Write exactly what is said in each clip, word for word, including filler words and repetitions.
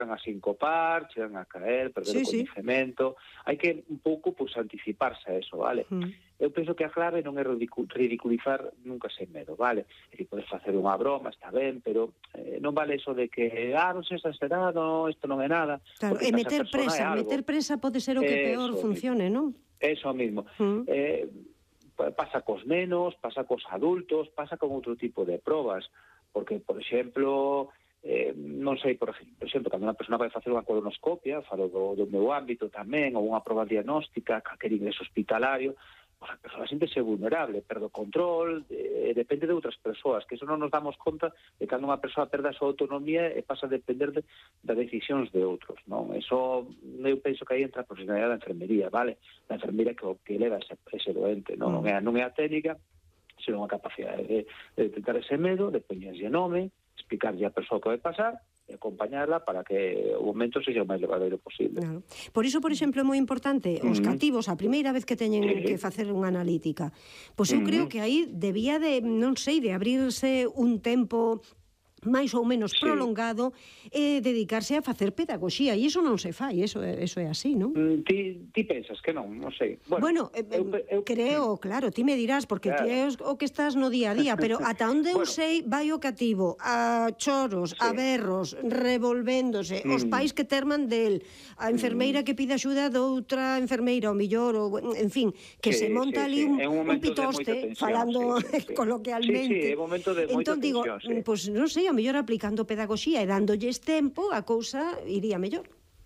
a sincopar, chegan a caer, perder Sí, o sí. coñecemento. Hai que un pouco pues, anticiparse a eso, vale? Mm. Eu penso que a clave non é ridicu- ridiculizar nunca sen medo, vale? É dicir, podes facer unha broma, está ben, pero eh, non vale eso de que, ah, non sei se está nada, isto non é nada. Claro, porque e para esa meter persona é presa, algo. meter presa pode ser o que peor Eso funcione, non? Eso mismo. Mm. Eh, pa- pasa cos nenos, pasa cos adultos, pasa con outro tipo de probas, porque, por exemplo, eh, non sei, por exemplo, por exemplo, cando unha persona vai facer unha colonoscopia, falo do, do meu ámbito tamén, ou unha proba diagnóstica, calquer ingreso hospitalario, pues a persoa siente-se vulnerable, perde o control, eh, depende de outras persoas, que eso non nos damos conta de cando unha persoa perde a súa autonomía e pasa a depender de, das decisións de outros, non? Eso, eu penso que aí entra a profesionalidade da enfermería, vale? Da enfermería que, que leva ese, ese doente, non? Non é, non é a técnica, senón a capacidade de, de detectar ese medo, de poñerlle nome, explicarlle a persoa que vai pasar, e acompañarla para que o momento sexa o máis levadeiro posible. Claro. Por iso, por exemplo, é moi importante os Mm. cativos a primeira vez que teñen Sí. que facer unha analítica. Pois eu Mm. creo que aí debía de, non sei, de abrirse un tempo máis ou menos Sí. prolongado e dedicarse a facer pedagogía, e iso non se fai, eso é, eso é así, non? Mm, ti, ti pensas que non, non sei. Bueno, eh, eu, eu, creo, claro, ti me dirás, porque Claro. ti é o que estás no día a día, pero ata onde eu Bueno. sei, vai o cativo a choros, a Sí. berros, revolvéndose, os Mm. pais que terman del, a enfermeira que pide axuda doutra enfermeira, o millor, ou, en fin, que Sí, se monta sí, ali sí. un, É un un momento de moita pitoste, tensión, falando sí, sí, sí. coloquialmente. Sí, sí, é un momento de moita entón digo, tensión, sí. pois pues, non sei, a mellor aplicando pedagogía e dándolles tempo, a cousa iría mellor.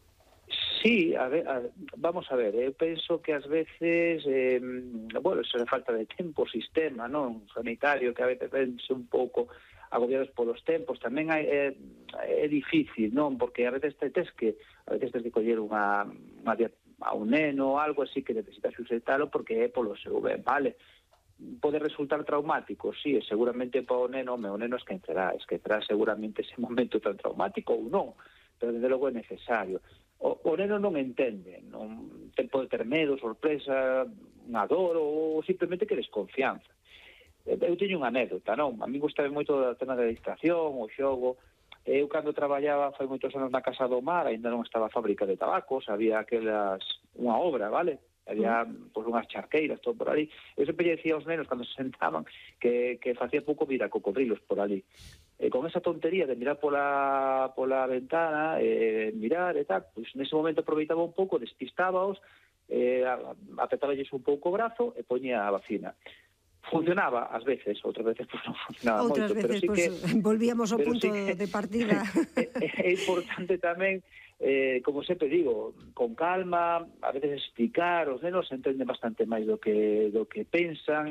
Sí, a ver, a, vamos a ver, eu penso que ás veces, eh, bueno, se le falta de tempo, sistema, non? Sanitario, que a veces vense un pouco agobiados polos tempos, tamén hai, é, é difícil, non? Porque a veces te tes que, a veces tes que coller unha, unha a un neno ou algo así que necesitas susetalo porque é polo seu ben, vale? Pode resultar traumático, sí, e seguramente para o neno, o neno esquecerá, esquecerá seguramente ese momento tan traumático ou non, pero desde logo é necesario. O, o neno non entende, non ten, pode ter medo, sorpresa, unha dor ou simplemente que desconfianza. Eu teño unha anécdota, non? A mí gustaba moito o tema da distracción, o xogo. Eu cando traballaba fai moitos anos na Casa do Mar, ainda non estaba a fábrica de tabacos, había aquelas unha obra, vale? Había pois, unhas charqueiras, todo por ali. Eu sempre lle dicía aos nenos, cando se sentaban, que, que facía pouco vir a cocodrilos por ali. E con esa tontería de mirar pola, pola ventana, e mirar e tal, pois nese momento aproveitaba un pouco, despistábaos, eh, apretáballes un pouco o brazo e poñía a vacina. Funcionaba ás veces, outras veces pues, non funcionaba outras moito, veces, pero sí pues, que volvíamos ao punto sí que, de partida. É, é importante tamén, eh, como sempre digo, con calma, a veces explicar, os nenos entenden bastante máis do que do que pensan.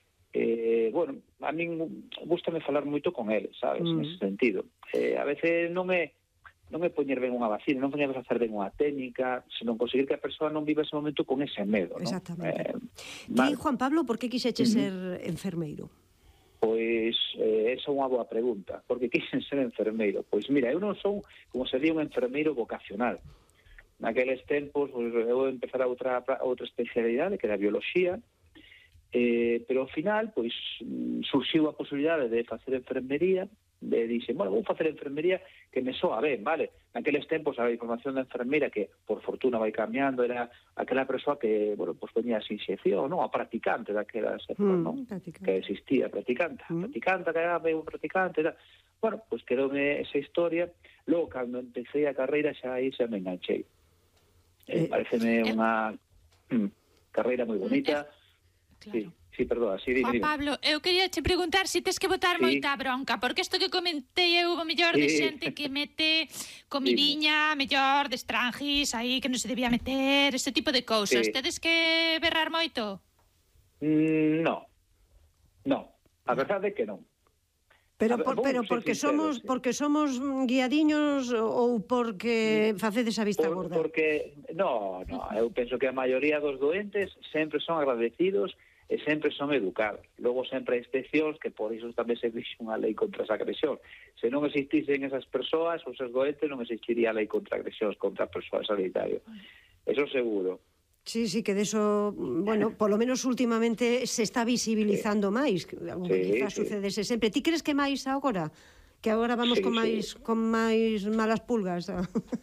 Eh, bueno, a min gústame falar moito con eles, sabes, mm. nese sentido. Eh, a veces non é non é poñer ben unha vacina, non poñer a facer ben unha técnica, senón conseguir que a persoa non viva ese momento con ese medo, non? Exactamente. Eh, Ti, Juan Pablo, por que quixeches uh -huh. ser enfermeiro? Pois, eh, esa é unha boa pregunta. Por que quixen ser enfermeiro? Pois mira, eu non son, como sería un enfermeiro vocacional. Naqueles tempos, pois, eu empezar a outra, a outra especialidade, que era a bioloxía, eh, pero ao final, pois, surxiu a posibilidade de facer enfermería, de dixen, bueno, vou facer enfermería que me soa ben, vale? Naqueles tempos a información da enfermeira que, por fortuna, vai cambiando, era aquela persoa que, bueno, pues poñía esa inxección, non? A practicante daquelas épocas, mm, non? Practicante. Que existía, practicante, Mm. practicante, que era un practicante, era... Bueno, pues quedoume esa historia, logo, cando empecé a carreira, xa aí xa me enganchei. Eh, eh, pareceme eh, unha mm, carreira moi bonita. Eh, claro. Sí. Sí, perdón, sí, dime, Juan Pablo, eu quería che preguntar se si tes que botar sí. moita bronca, porque isto que comentei eu o mellor sí. de xente que mete comidiña, dime. mellor de estranjis aí que non se debía meter, ese tipo de cousas. Sí. Tedes que berrar moito? Mm, no. No, a verdade é que non. Pero por, pero porque somos sí. porque somos guiadiños ou porque facedes a vista por, gorda? Porque no, no, eu penso que a maioría dos doentes sempre son agradecidos e sempre son educados. Logo sempre hai excepcións que por iso tamén se dixe unha lei contra as agresións. Se non existisen esas persoas, os seus doentes, non existiría a lei contra agresións contra a persoa sanitario. Eso seguro. Sí, sí, que deso, bueno, polo menos últimamente se está visibilizando sí. máis, que sí, quizás sí. sucedese sempre. Ti crees que máis agora? Que agora vamos sí, con máis sí. con máis malas pulgas?